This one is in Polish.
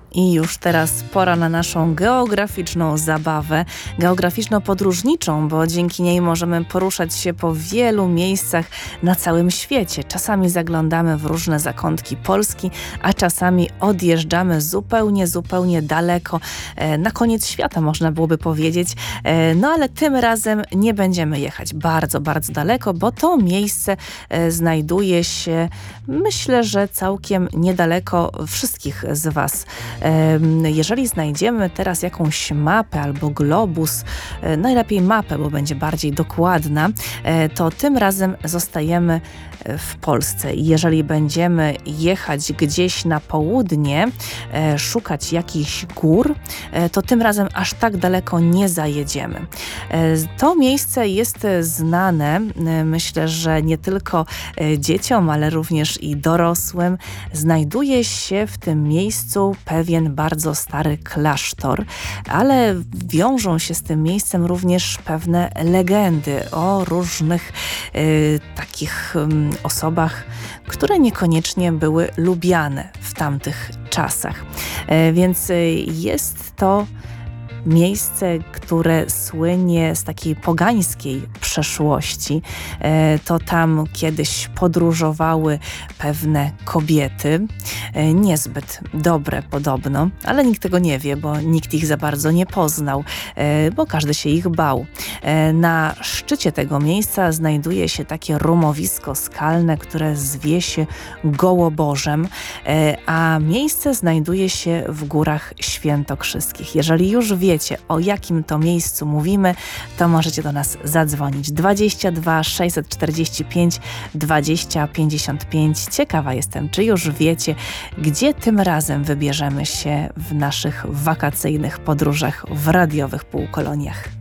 I już teraz pora na naszą geograficzną zabawę, geograficzno-podróżniczą, bo dzięki niej możemy poruszać się po wielu miejscach na całym świecie. Czasami zaglądamy w różne zakątki Polski, a czasami odjeżdżamy zupełnie daleko, na koniec świata można byłoby powiedzieć. No ale tym razem nie będziemy jechać bardzo daleko, bo to miejsce znajduje się, myślę, że całkiem niedaleko wszystkich z Was. Jeżeli znajdziemy teraz jakąś mapę albo globus, najlepiej mapę, bo będzie bardziej dokładna, to tym razem zostajemy w Polsce. Jeżeli będziemy jechać gdzieś na południe, szukać jakichś gór, to tym razem aż tak daleko nie zajedziemy. To miejsce jest znane, myślę, że nie tylko dzieciom, ale również i dorosłym. Znajduje się w tym miejscu pewien bardzo stary klasztor, ale wiążą się z tym miejscem również pewne legendy o różnych takich osobach, które niekoniecznie były lubiane w tamtych czasach. Więc jest to miejsce, które słynie z takiej pogańskiej przeszłości. To tam kiedyś podróżowały pewne kobiety, niezbyt dobre podobno, ale nikt tego nie wie, bo nikt ich za bardzo nie poznał, bo każdy się ich bał. Na szczycie tego miejsca znajduje się takie rumowisko skalne, które zwie się Gołoborzem, a miejsce znajduje się w Górach Świętokrzyskich. Jeżeli już wiecie, o jakim to miejscu mówimy, to możecie do nas zadzwonić 22 645 20 55. Ciekawa jestem, czy już wiecie, gdzie tym razem wybierzemy się w naszych wakacyjnych podróżach w radiowych półkoloniach.